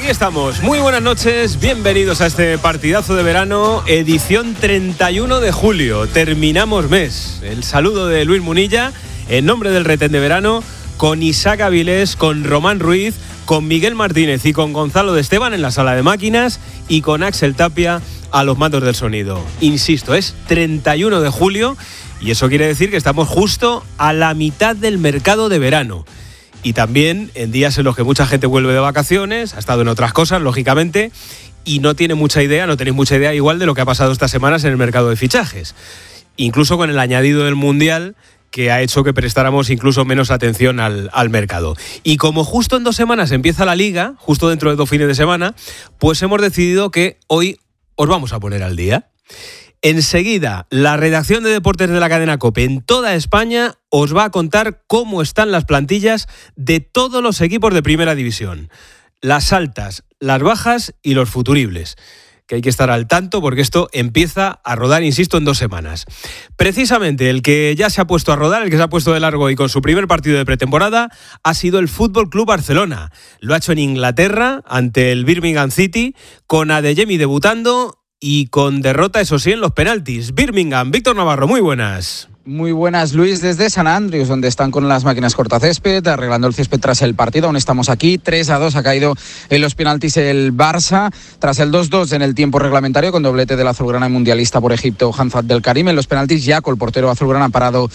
Aquí estamos, muy buenas noches, bienvenidos a este partidazo de verano, edición 31 de julio, terminamos mes. El saludo de Luis Munilla, en nombre del Retén de Verano, con Isaac Avilés, con Román Ruiz, con Miguel Martínez y con Gonzalo de Esteban en la sala de máquinas y con Axel Tapia a los mandos del sonido. Insisto, es 31 de julio y eso quiere decir que estamos justo a la mitad del mercado de verano. Y también en días en los que mucha gente vuelve de vacaciones, ha estado en otras cosas, lógicamente, y no tenéis mucha idea igual de lo que ha pasado estas semanas en el mercado de fichajes. Incluso con el añadido del Mundial, que ha hecho que prestáramos incluso menos atención al mercado. Y como justo en 2 semanas empieza la Liga, justo dentro de 2 fines de semana, pues hemos decidido que hoy os vamos a poner al día. Enseguida, la redacción de deportes de la cadena COPE en toda España os va a contar cómo están las plantillas de todos los equipos de primera división. Las altas, las bajas y los futuribles. Que hay que estar al tanto porque esto empieza a rodar, insisto, en 2 semanas. Precisamente el que ya se ha puesto a rodar, el que se ha puesto de largo y con su primer partido de pretemporada, ha sido el Fútbol Club Barcelona. Lo ha hecho en Inglaterra ante el Birmingham City, con Adeyemi debutando y con derrota, eso sí, en los penaltis. Birmingham, Víctor Navarro, muy buenas. Muy buenas, Luis, desde San Andrews, donde están con las máquinas cortacésped, arreglando el césped tras el partido. Aún estamos aquí, 3-2 ha caído en los penaltis el Barça, tras el 2-2 en el tiempo reglamentario, con doblete del azulgrana y mundialista por Egipto, Hamza Abdelkarim. En los penaltis, Jaco, el portero azulgrana, ha parado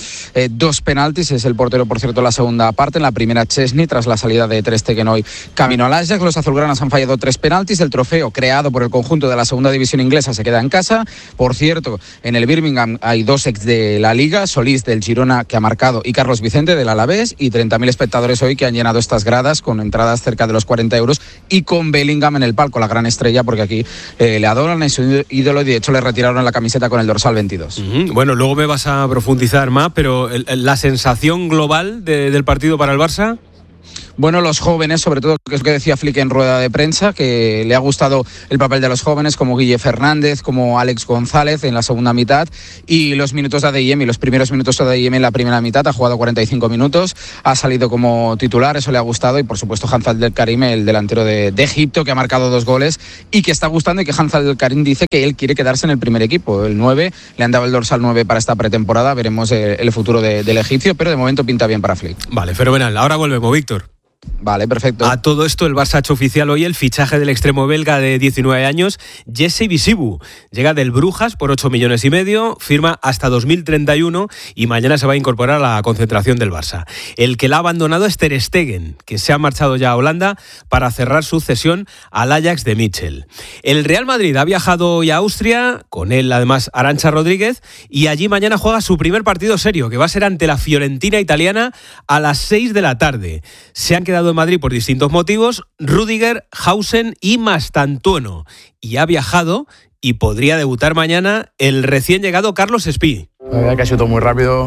2 penaltis, es el portero, por cierto, en la segunda parte. En la primera, Chesney, tras la salida de Ter Stegen hoy camino al Ajax. Los azulgranas han fallado 3 penaltis. El trofeo creado por el conjunto de la segunda división inglesa se queda en casa. Por cierto, en el Birmingham hay 2 ex de la Liga, Solís del Girona, que ha marcado, y Carlos Vicente del Alavés, y 30.000 espectadores hoy que han llenado estas gradas con entradas cerca de los 40 euros y con Bellingham en el palco, la gran estrella, porque aquí le adoran, es su ídolo y de hecho le retiraron la camiseta con el dorsal 22. Bueno, luego me vas a profundizar más, pero la sensación global del partido para el Barça. Bueno, los jóvenes, sobre todo, que es lo que decía Flick en rueda de prensa, que le ha gustado el papel de los jóvenes, como Guille Fernández, como Alex González en la segunda mitad, y los minutos de Adeyemi, los primeros minutos de Adeyemi en la primera mitad, ha jugado 45 minutos, ha salido como titular, eso le ha gustado, y por supuesto Hamza Abdelkarim, el delantero de Egipto, que ha marcado 2 goles, y que está gustando, y que Hamza Abdelkarim dice que él quiere quedarse en el primer equipo, el 9, le han dado el dorsal 9 para esta pretemporada, veremos el futuro del egipcio, pero de momento pinta bien para Flick. Vale, fenomenal, ahora volvemos, Víctor. Vale, perfecto. A todo esto, el Barça ha hecho oficial hoy el fichaje del extremo belga de 19 años, Jesse Bisibu. Llega del Brujas por 8,5 millones, firma hasta 2031 y mañana se va a incorporar a la concentración del Barça. El que la ha abandonado es Ter Stegen, que se ha marchado ya a Holanda para cerrar su cesión al Ajax de Mitchell. El Real Madrid ha viajado hoy a Austria, con él además Arantxa Rodríguez, y allí mañana juega su primer partido serio, que va a ser ante la Fiorentina italiana a las 6 de la tarde. Se han quedado en Madrid por distintos motivos, Rüdiger, Hausen y Mastantuono. Y ha viajado y podría debutar mañana el recién llegado Carlos Espí. La verdad que ha sido todo muy rápido,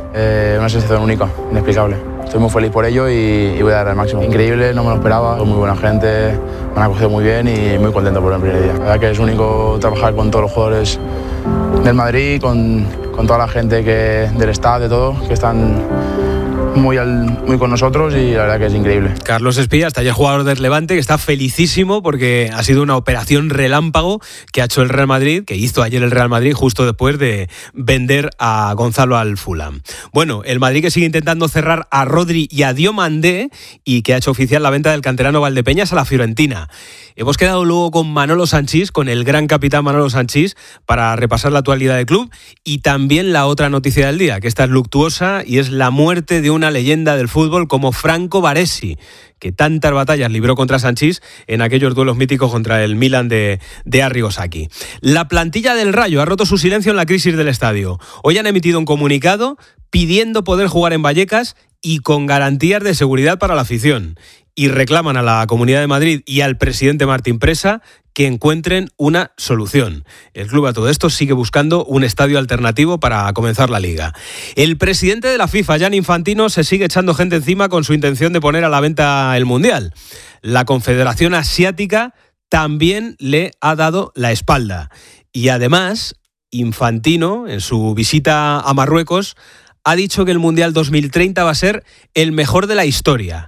una sensación única, inexplicable. Estoy muy feliz por ello y voy a dar el máximo. Increíble, no me lo esperaba, muy buena gente, me han acogido muy bien y muy contento por el primer día. La verdad que es único trabajar con todos los jugadores del Madrid, con toda la gente del staff, de todo, que están muy con nosotros y la verdad que es increíble. Carlos Espí, hasta ayer jugador del Levante, que está felicísimo porque ha sido una operación relámpago que ha hecho el Real Madrid, que hizo ayer el Real Madrid justo después de vender a Gonzalo al Fulham. Bueno, el Madrid que sigue intentando cerrar a Rodri y a Diomandé y que ha hecho oficial la venta del canterano Valdepeñas a la Fiorentina. Hemos quedado luego con Manolo Sanchís, con el gran capitán Manolo Sanchís, para repasar la actualidad del club y también la otra noticia del día, que esta es luctuosa y es la muerte de una leyenda del fútbol como Franco Baresi, que tantas batallas libró contra Sanchís en aquellos duelos míticos contra el Milan de Arrigo Sacchi. La plantilla del Rayo ha roto su silencio en la crisis del estadio. Hoy han emitido un comunicado pidiendo poder jugar en Vallecas y con garantías de seguridad para la afición. Y reclaman a la Comunidad de Madrid y al presidente Martín Presa que encuentren una solución. El club a todo esto sigue buscando un estadio alternativo para comenzar la Liga. El presidente de la FIFA, Gianni Infantino, se sigue echando gente encima con su intención de poner a la venta el Mundial. La Confederación Asiática también le ha dado la espalda. Y además, Infantino, en su visita a Marruecos, ha dicho que el Mundial 2030 va a ser el mejor de la historia.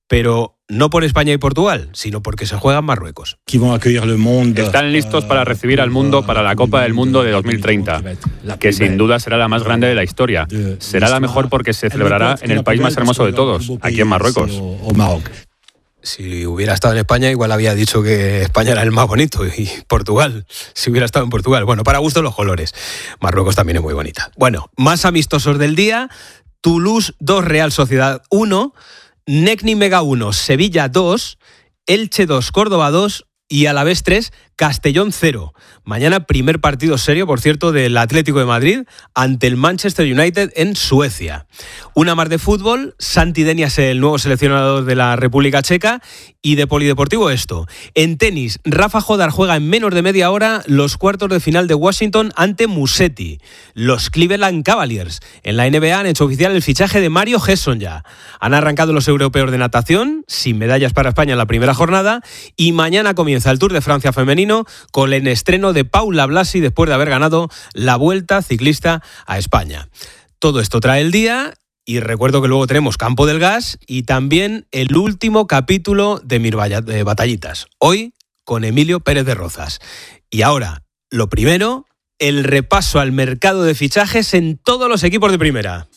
pero no por España y Portugal, sino porque se juega en Marruecos. Están listos para recibir al mundo para la Copa del Mundo de 2030, que sin duda será la más grande de la historia. Será la mejor porque se celebrará en el país más hermoso de todos, aquí en Marruecos. Si hubiera estado en España, igual había dicho que España era el más bonito, y Portugal, si hubiera estado en Portugal. Bueno, para gusto los colores. Marruecos también es muy bonita. Bueno, más amistosos del día: Toulouse 2, Real Sociedad 1, Necni Mega 1, Sevilla 2, Elche 2, Córdoba 2 y Alavés 3, Castellón 0. Mañana primer partido serio, por cierto, del Atlético de Madrid ante el Manchester United en Suecia. Una más de fútbol: Santi Denias, el nuevo seleccionador de la República Checa, y de polideportivo esto. En tenis, Rafa Jodar juega en menos de media hora los cuartos de final de Washington ante Musetti. Los Cleveland Cavaliers en la NBA han hecho oficial el fichaje de Mario Hesson ya. Han arrancado los europeos de natación, sin medallas para España en la primera jornada, y mañana comienza el Tour de Francia femenino con el estreno de Paula Blasi después de haber ganado la Vuelta Ciclista a España. Todo esto trae el día. Y recuerdo que luego tenemos Campo del Gas y también el último capítulo de Mis Batallitas. Hoy con Emilio Pérez de Rozas. Y ahora, lo primero, el repaso al mercado de fichajes en todos los equipos de primera.